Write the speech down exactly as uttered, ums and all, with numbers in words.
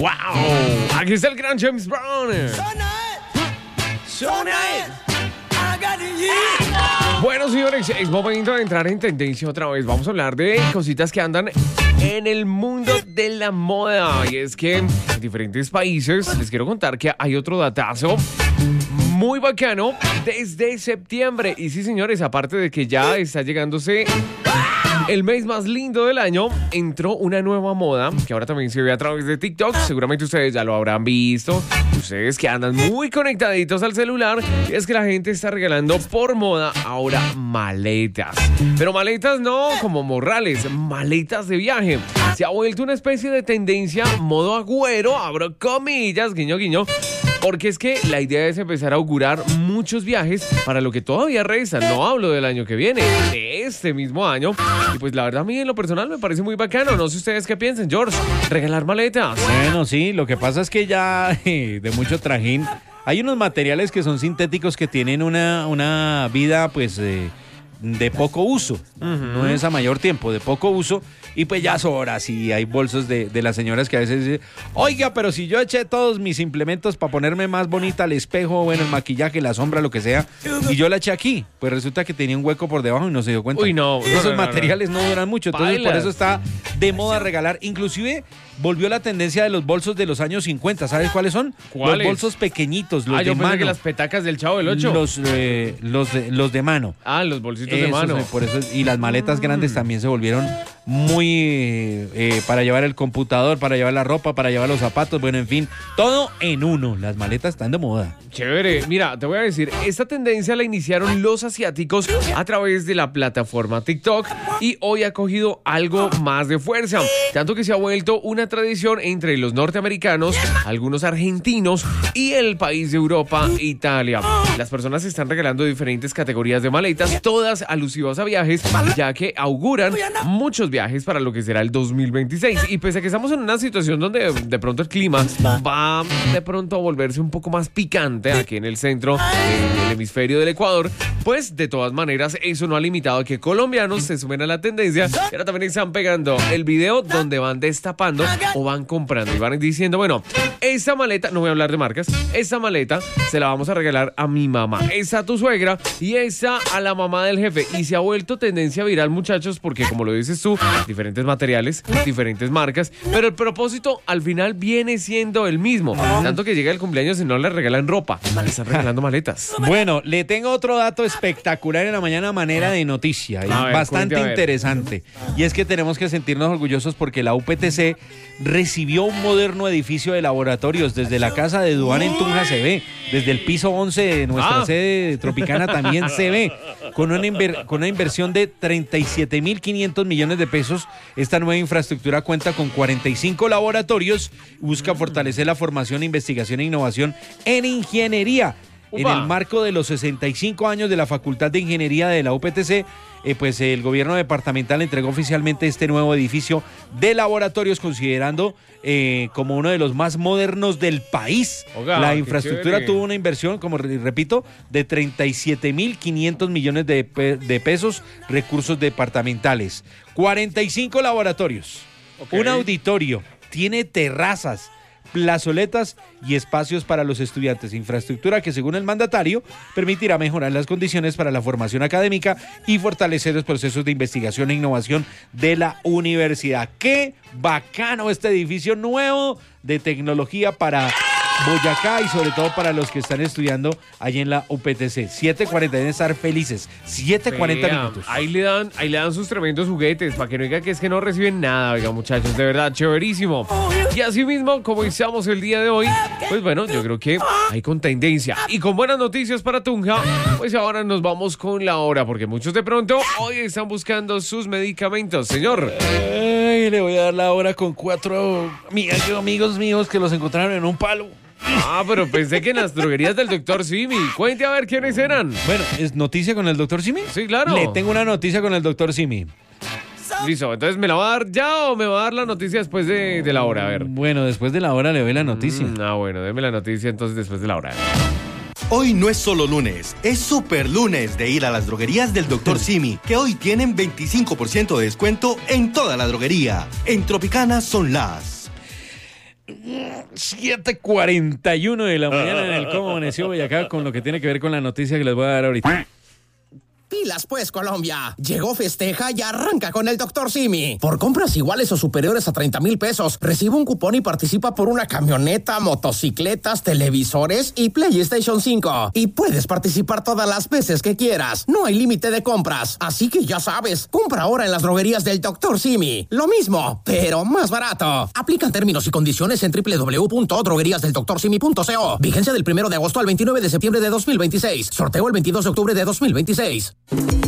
¡Wow! Aquí está el gran James Brown. So nice. Bueno, señores, es momento de entrar en tendencia otra vez. Vamos a hablar de cositas que andan en el mundo de la moda. Y es que en diferentes países les quiero contar que hay otro datazo muy bacano desde septiembre. Y sí, señores, aparte de que ya está llegándose el mes más lindo del año, entró una nueva moda que ahora también se ve a través de TikTok. Seguramente ustedes ya lo habrán visto. Ustedes que andan muy conectaditos al celular, es que la gente está regalando por moda ahora maletas. Pero maletas no como morrales, maletas de viaje. Se ha vuelto una especie de tendencia modo agüero, abro comillas, guiño, guiño. Porque es que la idea es empezar a augurar muchos viajes para lo que todavía resta. No hablo del año que viene, de este mismo año. Y pues la verdad a mí en lo personal me parece muy bacano. No sé ustedes qué piensan, George. Regalar maletas. Bueno, sí, lo que pasa es que ya de mucho trajín. Hay unos materiales que son sintéticos que tienen una, una vida pues eh, de poco uso. Uh-huh. No es a mayor tiempo, de poco uso. Y pues ya sobra, sí, hay bolsos de, de las señoras que a veces dicen, oiga, pero si yo eché todos mis implementos para ponerme más bonita, el espejo, bueno, el maquillaje, la sombra, lo que sea, y yo la eché aquí, pues resulta que tenía un hueco por debajo y no se dio cuenta. Uy, no. Esos no, no, materiales no, no. no duran mucho, entonces Bailas. Por eso está de moda regalar. Inclusive volvió la tendencia de los bolsos de los años cincuenta, ¿sabes cuáles son? ¿Cuáles? Los bolsos pequeñitos, los ah, de yo pensé mano. que las petacas del Chavo del Ocho. Los, eh, los, de, los de mano. Ah, los bolsitos Eso, de mano. sí, por eso, y las maletas grandes también se volvieron muy eh, para llevar el computador, para llevar la ropa, para llevar los zapatos, bueno, en fin, todo en uno. Las maletas están de moda. Chévere. Mira, te voy a decir, esta tendencia la iniciaron los asiáticos a través de la plataforma TikTok y hoy ha cogido algo más de fuerza, tanto que se ha vuelto una tradición entre los norteamericanos, algunos argentinos y el país de Europa, Italia. Las personas están regalando diferentes categorías de maletas, todas alusivas a viajes, ya que auguran muchos viajes para lo que será el dos mil veintiséis. Y pese a que estamos en una situación donde de pronto el clima va de pronto a volverse un poco más picante aquí en el centro del hemisferio del Ecuador, pues de todas maneras eso no ha limitado a que colombianos se sumen a la tendencia y ahora también están pegando el video donde van destapando o van comprando y van diciendo, bueno, esta maleta, no voy a hablar de marcas, esta maleta se la vamos a regalar a mi mamá, esa a tu suegra y esa a la mamá del jefe. Y se ha vuelto tendencia viral, muchachos, porque como lo dices tú, diferentes materiales, diferentes marcas, pero el propósito al final viene siendo el mismo. Tanto que llega el cumpleaños y no le regalan ropa, le están regalando maletas. Bueno, le tengo otro dato espectacular en la mañana, manera de noticia, y A ver, bastante cuente, a ver. interesante. Y es que tenemos que sentirnos orgullosos porque la U P T C recibió un moderno edificio de laboratorios desde la casa de Duan en Tunja se ve, desde el piso once de nuestra Ah. sede tropicana también se ve, con una, inver- con una inversión de treinta y siete mil quinientos millones de pesos. Esta nueva infraestructura cuenta con cuarenta y cinco laboratorios, busca fortalecer la formación, investigación e innovación en ingeniería. En Upa. el marco de los sesenta y cinco años de la Facultad de Ingeniería de la U P T C, eh, pues el gobierno departamental entregó oficialmente este nuevo edificio de laboratorios, considerando eh, como uno de los más modernos del país. Oiga, la qué infraestructura chévere. tuvo una inversión, como re- repito, de treinta y siete mil quinientos millones de, pe- de pesos, recursos departamentales. cuarenta y cinco laboratorios, Ok. un auditorio, tiene terrazas, plazoletas y espacios para los estudiantes, infraestructura que según el mandatario permitirá mejorar las condiciones para la formación académica y fortalecer los procesos de investigación e innovación de la universidad. ¡Qué bacano este edificio nuevo de tecnología para Boyacá y sobre todo para los que están estudiando allí en la U P T C? siete cuarenta, deben estar felices. siete cuarenta Vea, minutos. Ahí le dan, ahí le dan sus tremendos juguetes para que no diga que es que no reciben nada, oiga, muchachos, de verdad, chéverísimo. Y así mismo, como iniciamos el día de hoy, pues bueno, yo creo que hay con tendencia y con buenas noticias para Tunja, pues ahora nos vamos con la hora, porque muchos de pronto hoy están buscando sus medicamentos, señor. Ay, le voy a dar la hora con cuatro amigas- amigos míos que los encontraron en un palo. Ah, pero pensé que en las droguerías del doctor Simi. Cuente a ver quiénes eran. Bueno, ¿es noticia con el doctor Simi? Sí, claro. Le tengo una noticia con el doctor Simi. Listo, entonces ¿me la va a dar ya o me va a dar la noticia después de, de la hora? A ver. Bueno, después de la hora le doy la noticia. Mm, ah, bueno, déme la noticia entonces después de la hora. Hoy no es solo lunes, es super lunes de ir a las droguerías del doctor Simi, que hoy tienen veinticinco por ciento de descuento en toda la droguería. En Tropicana son las... siete cuarenta y uno de la mañana en el Cómo Amaneció Boyacá con lo que tiene que ver con la noticia que les voy a dar ahorita. Pilas pues, Colombia. Llegó Festeja y arranca con el doctor Simi. Por compras iguales o superiores a treinta mil pesos, recibe un cupón y participa por una camioneta, motocicletas, televisores y PlayStation cinco. Y puedes participar todas las veces que quieras. No hay límite de compras. Así que ya sabes, compra ahora en las droguerías del doctor Simi. Lo mismo, pero más barato. Aplican términos y condiciones en doble u doble u doble u punto droguerías del doctor simi punto co. Vigencia del primero de agosto al veintinueve de septiembre de dos mil veintiséis. Sorteo el veintidós de octubre de dos mil veintiséis.